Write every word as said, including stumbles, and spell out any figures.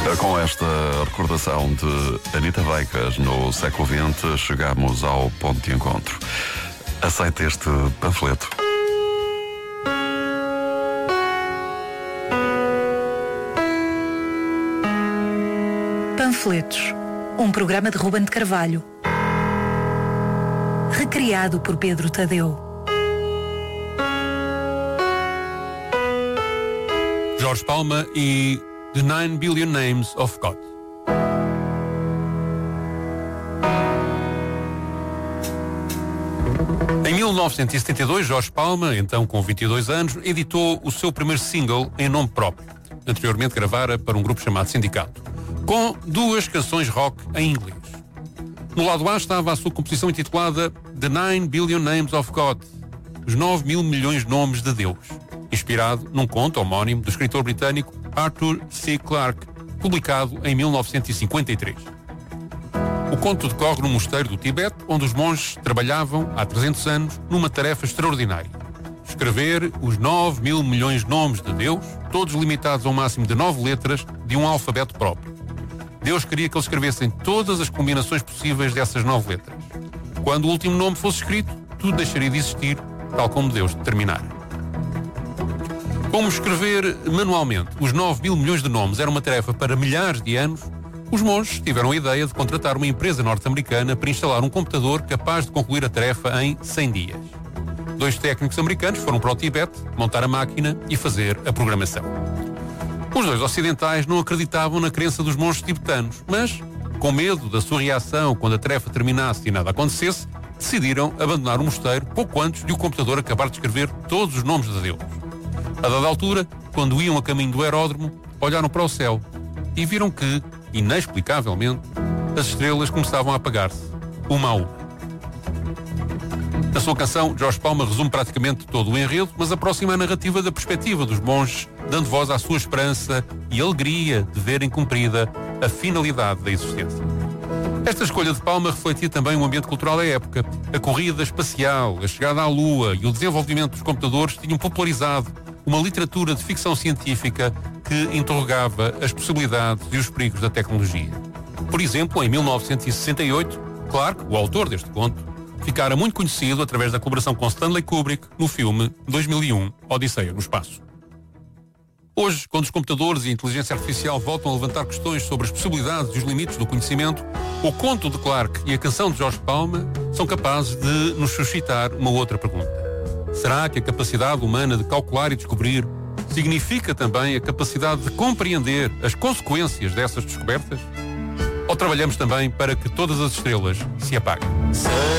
Com esta recordação de Anita Veicas no século vinte, chegamos ao ponto de encontro. Aceita este panfleto. Panfletos, um programa de Ruben de Carvalho, recriado por Pedro Tadeu. Jorge Palma e The Nine Billion Names of God. Em mil novecentos e setenta e dois, Jorge Palma, então com vinte e dois anos, editou o seu primeiro single em nome próprio. Anteriormente gravara para um grupo chamado Sindicato, com duas canções rock em inglês. No lado A estava a sua composição intitulada The Nine Billion Names of God, os nove mil milhões de nomes de Deus, inspirado num conto homónimo do escritor britânico Arthur C. Clarke, publicado em mil novecentos e cinquenta e três. O conto decorre no mosteiro do Tibete, onde os monges trabalhavam há trezentos anos numa tarefa extraordinária: escrever os nove mil milhões de nomes de Deus, todos limitados a um máximo de nove letras de um alfabeto próprio. Deus queria que eles escrevessem todas as combinações possíveis dessas nove letras. Quando o último nome fosse escrito, tudo deixaria de existir, tal como Deus determinara. Como escrever manualmente os nove mil milhões de nomes era uma tarefa para milhares de anos, os monges tiveram a ideia de contratar uma empresa norte-americana para instalar um computador capaz de concluir a tarefa em cem dias. Dois técnicos americanos foram para o Tibete montar a máquina e fazer a programação. Os dois ocidentais não acreditavam na crença dos monges tibetanos, mas, com medo da sua reação quando a tarefa terminasse e nada acontecesse, decidiram abandonar o mosteiro pouco antes de o computador acabar de escrever todos os nomes de Deus. A dada altura, quando iam a caminho do aeródromo, olharam para o céu e viram que, inexplicavelmente, as estrelas começavam a apagar-se, uma a uma. Na sua canção, Jorge Palma resume praticamente todo o enredo, mas aproxima a narrativa da perspectiva dos monges, dando voz à sua esperança e alegria de verem cumprida a finalidade da existência. Esta escolha de Palma refletia também o ambiente cultural da época. A corrida espacial, a chegada à Lua e o desenvolvimento dos computadores tinham popularizado uma literatura de ficção científica que interrogava as possibilidades e os perigos da tecnologia. Por exemplo, em mil novecentos e sessenta e oito, Clarke, o autor deste conto, ficara muito conhecido através da colaboração com Stanley Kubrick no filme dois mil e um, Odisseia no Espaço. Hoje, quando os computadores e a inteligência artificial voltam a levantar questões sobre as possibilidades e os limites do conhecimento, o conto de Clarke e a canção de Jorge Palma são capazes de nos suscitar uma outra pergunta. Será que a capacidade humana de calcular e descobrir significa também a capacidade de compreender as consequências dessas descobertas? Ou trabalhamos também para que todas as estrelas se apaguem?